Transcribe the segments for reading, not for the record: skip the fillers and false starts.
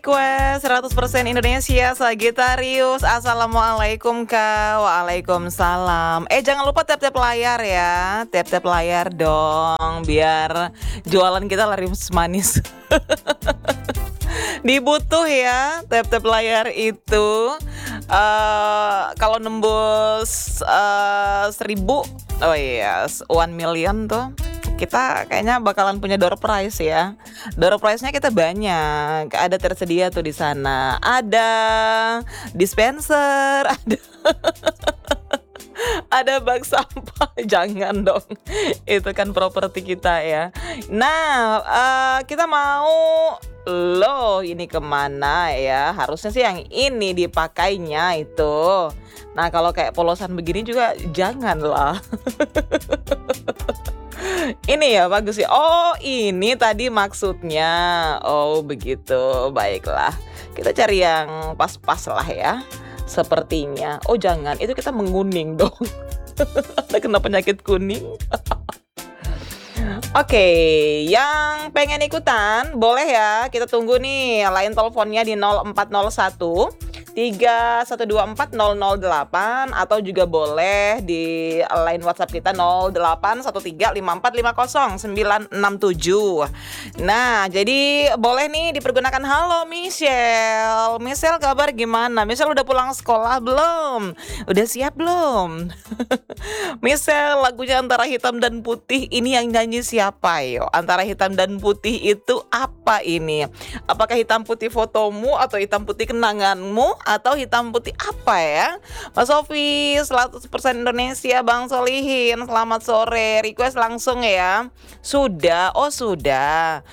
Request 100% Indonesia Sagittarius. Assalamualaikum Kak. Waalaikumsalam. Jangan lupa tap-tap layar ya. Tap-tap layar dong, biar jualan kita laris manis. Dibutuh ya tap-tap layar itu. Kalau nembus 1000, oh iya, 1 million tuh, kita kayaknya bakalan punya door prize ya. Door prize-nya kita banyak. Ada tersedia tuh di sana. Ada dispenser, ada bak sampah. Jangan dong. Itu kan properti kita ya. Nah, kita mau loh, ini kemana ya? Harusnya sih yang ini dipakainya itu. Nah, kalau kayak polosan begini juga janganlah. Ini ya bagus ya. Oh, ini tadi maksudnya. Oh, begitu. Baiklah. Kita cari yang pas-pas lah ya. Sepertinya. Oh, jangan. Itu kita menguning dong. Ada kena penyakit kuning. Oke, yang pengen ikutan boleh ya. Kita tunggu nih line teleponnya di 0401 3124 008, atau juga boleh di line WhatsApp kita 08135450 967. Nah, jadi boleh nih dipergunakan. Halo Michelle. Michelle, kabar gimana? Michelle udah pulang sekolah belum? Udah siap belum? Michelle, lagunya Antara Hitam dan Putih ini yang nyanyi siapa yo? Antara Hitam dan Putih itu apa ini? Apakah hitam putih fotomu, atau hitam putih kenanganmu, atau hitam putih apa ya? Mas Sofi, 100% Indonesia. Bang Solihin, selamat sore. Request langsung ya. Sudah, oh sudah.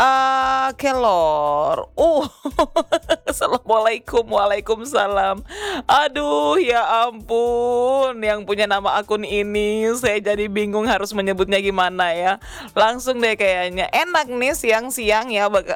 Kelor. Assalamualaikum, waalaikumsalam. Aduh, ya ampun. Yang punya nama akun ini, saya jadi bingung harus menyebutnya gimana ya. Langsung deh kayaknya. Enak nih siang-siang ya bakal.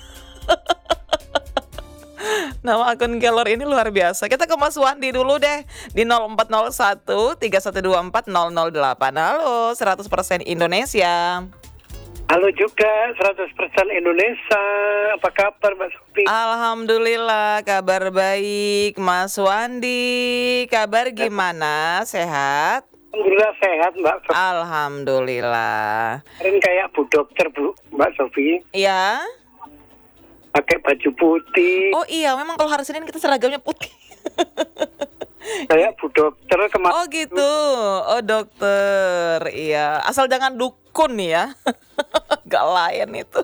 Nama akun Kelor ini luar biasa. Kita ke Mas Wandi dulu deh di 0401 3124 008. Halo, 100% Indonesia. Halo juga 100% Indonesia. Apa kabar Mbak Sofi? Alhamdulillah, kabar baik. Mas Wandi, kabar gimana? Sehat? Alhamdulillah sehat Mbak Sofi. Alhamdulillah. Kemarin kayak Bu Dokter Mbak Sofi. Ya. Pakai baju putih. Oh iya, memang kalau hari Senin kita seragamnya putih. Kayak Bu Dokter kemarin. Oh gitu. Oh dokter. Iya. Asal jangan dukun ya. Gak lain itu.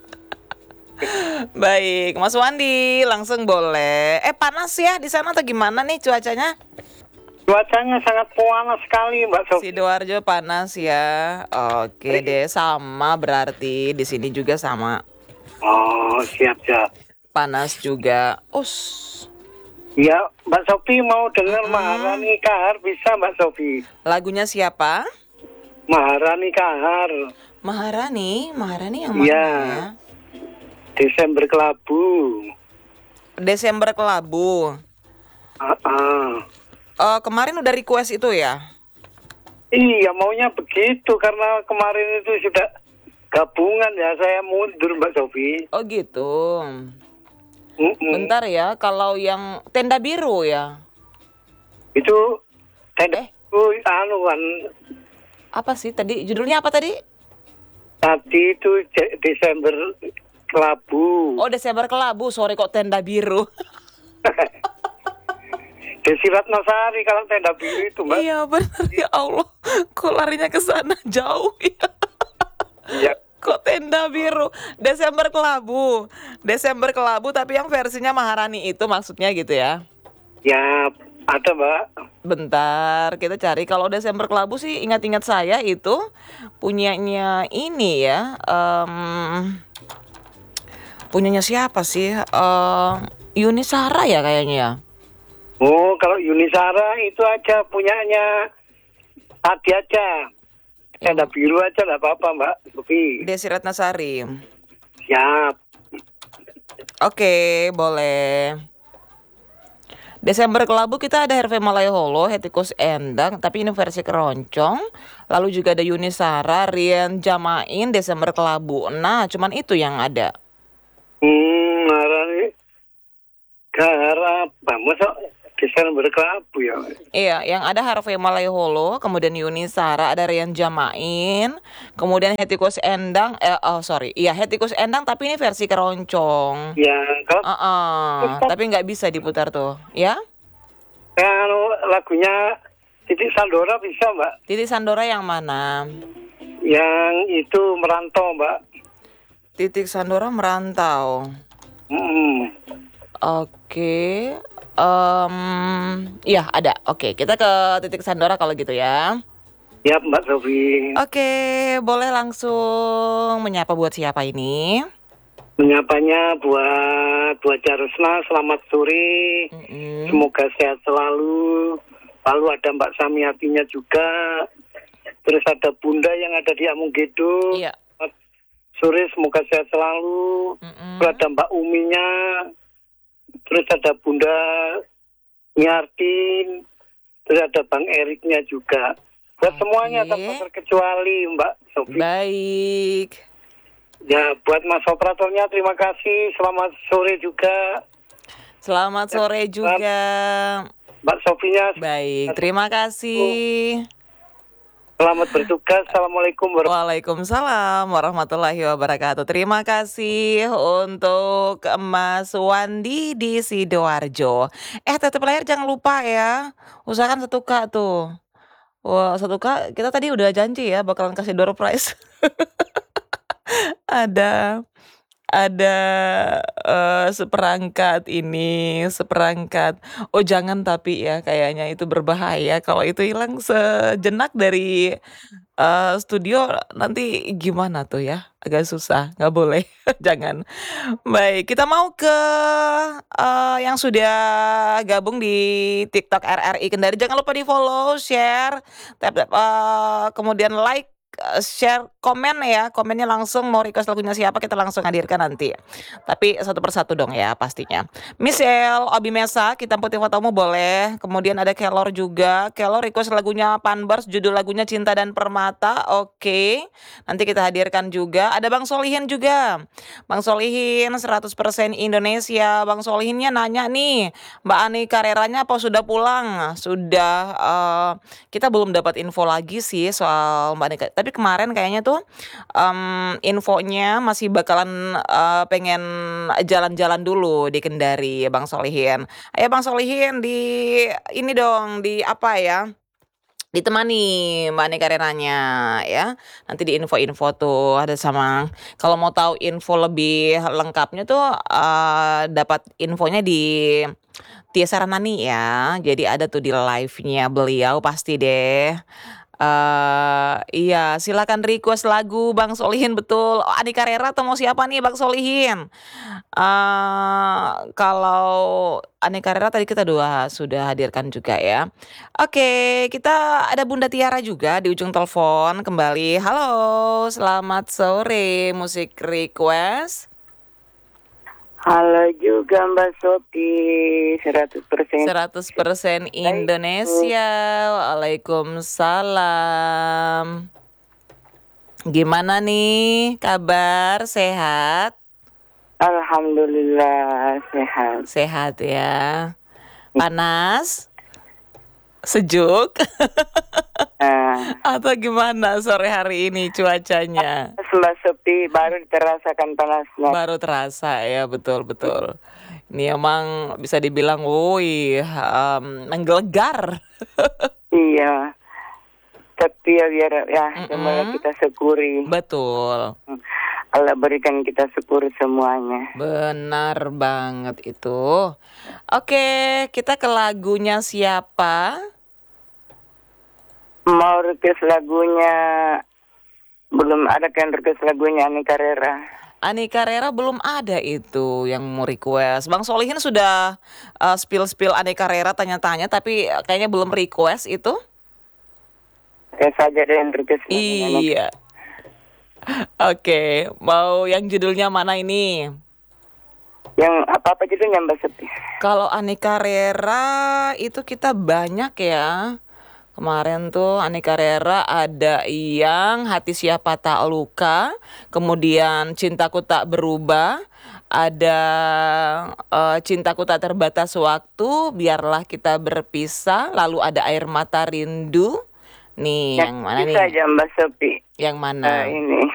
Baik, Mas Wandi, langsung boleh. Panas ya di sana atau gimana nih cuacanya? Cuacanya sangat panas sekali Mbak Sofi. Sidoarjo panas ya. Oke deh, sama berarti di sini juga sama. Oh, siap. Panas juga. Ya, Mbak Sofi mau dengar Maharani Kahar bisa Mbak Sofi? Lagunya siapa? Maharani Kahar. Maharani yang mana ya? Desember Kelabu. Desember Kelabu. Kemarin udah request itu ya? Iya, maunya begitu karena kemarin itu sudah gabungan ya, saya mundur Mbak Sofi. Oh gitu. Bentar ya, kalau yang Tenda Biru ya? Itu tenda apa sih tadi? Judulnya apa tadi? Tadi itu Desember Kelabu. Oh, Desember Kelabu. Sorry, kok Tenda Biru. Desi Ratnasari kalau Tenda Biru itu Mbak. Iya benar, ya Allah. Kok larinya ke sana jauh ya? Iya. Kok Tenda Biru? Desember Kelabu. Desember Kelabu tapi yang versinya Maharani itu maksudnya gitu ya? Ya, ada Mbak. Bentar, kita cari. Kalau Desember Kelabu sih ingat-ingat saya itu punyanya ini ya. Punyanya siapa sih? Yuni Shara ya kayaknya ya. Oh, kalau Yuni Shara itu aja punyanya tadi aja. Tenda Biru aja nggak apa-apa Mbak Sofi. Desi Ratnasari. Siap. Oke, boleh. Desember Kelabu kita ada Herve Malaiholo, Hetikus Endang, tapi ini versi keroncong. Lalu juga ada Yuni Shara, Rian Jamain, Desember Kelabu. Nah, cuman itu yang ada. Marani masa Desember kelabu ya. Iya, yang ada Harvey Malaiholo, kemudian Yuni Sara, ada Rian Jamain, kemudian Hetty Koes Endang, Hetty Koes Endang tapi ini versi keroncong. Ya, kalau Tapi nggak bisa diputar tuh, ya? kalau lagunya Titik Sandora bisa, Mbak. Titi Sandora yang mana? Yang itu Merantau, Mbak. Titik Sandora Merantau. Hmm. Oke. Iya ada. Oke, kita ke Titik Sandora kalau gitu ya. Ya, Mbak Sofi. Oke, boleh langsung menyapa buat siapa ini? Menyapanya buat Jarusna, selamat sore. Semoga sehat selalu. Lalu ada Mbak Samiatinya juga. Terus ada Bunda yang ada di Amunggedo. Iya. Sore semoga sehat selalu. Terus ada Mbak Uminya. Terus ada Bunda Nyartin. Terus ada Bang Eriknya juga. Buat semuanya tanpa terkecuali Mbak Sofi. Baik. Ya, buat Mas operatornya terima kasih. Selamat sore juga. Selamat sore juga. Mbak Sofinya. Baik, terima kasih. Selamat bertugas. Assalamualaikum Waalaikumsalam warahmatullahi wabarakatuh. Terima kasih untuk Mas Wandi di Sidoarjo. Tetap layar jangan lupa ya. Usahakan 1K tuh. Wah, 1K kita tadi udah janji ya bakalan kasih door prize. Ada seperangkat. Oh jangan tapi ya kayaknya itu berbahaya. Kalau itu hilang sejenak dari studio nanti gimana tuh ya? Agak susah, nggak boleh, jangan. Baik, kita mau ke yang sudah gabung di TikTok RRI Kendari. Jangan lupa di follow, share, kemudian like, share, komen ya. Komennya langsung mau request lagunya siapa kita langsung hadirkan nanti. Tapi satu persatu dong ya pastinya. Michelle Obimesa, kita putih fotomu boleh. Kemudian ada Kelor juga. Kelor request lagunya Panbars, judul lagunya Cinta dan Permata. Oke. Nanti kita hadirkan juga. Ada Bang Solihin juga. Bang Solihin 100% Indonesia. Bang Solihinnya nanya nih, Mbak Ani Kareranya apa sudah pulang? Sudah. Kita belum dapat info lagi sih soal Mbak Ani. Tapi kemarin kayaknya tuh infonya masih bakalan pengen jalan-jalan dulu di Kendari, Bang Solihin. Ayo Bang Solihin ini dong, di apa ya? Ditemani Mbak Ani Karenanya ya. Nanti di info-info tuh ada sama. Kalau mau tahu info lebih lengkapnya tuh dapat infonya di Tia Saranani ya. Jadi ada tuh di live-nya beliau pasti deh. Iya, silakan request lagu Bang Solihin, betul. Ani Karera atau mau siapa nih Bang Solihin? Kalau Ani Karera tadi kita sudah hadirkan juga ya. Oke, kita ada Bunda Tiara juga di ujung telepon kembali. Halo, selamat sore, musik request. Halo juga Mbak Sofi, 100% 100% Indonesia. Waalaikumsalam. Gimana nih kabar, sehat? Alhamdulillah sehat. Sehat ya. Panas? Sejuk? Atau gimana sore hari ini cuacanya? Mbak Sofi baru terasakan panasnya. Baru terasa ya, betul-betul. Ini emang bisa dibilang menggelegar. Iya. Tapi ya biar ya semuanya kita syukuri. Betul. Allah berikan kita syukur semuanya. Benar banget itu. Oke, kita ke lagunya siapa? Mau request lagunya, belum ada kan request lagunya Ani Karera. Ani Karera belum ada itu yang mau request. Bang Solihin sudah spill Ani Karera tanya-tanya tapi kayaknya belum request itu. Kayak saja deh yang request lagunya. Iya. Oke, mau yang judulnya mana ini? Yang apa judulnya Mbak Sofi? Kalau Ani Karera itu kita banyak ya. Kemarin tuh Ani Karera ada yang Hati Siapa Tak Luka, kemudian Cintaku Tak Berubah, ada Cintaku Tak Terbatas Waktu, Biarlah Kita Berpisah, lalu ada Air Mata Rindu. Nih, yang mana bisa nih? aja Mbak Sophie. Yang mana? Ini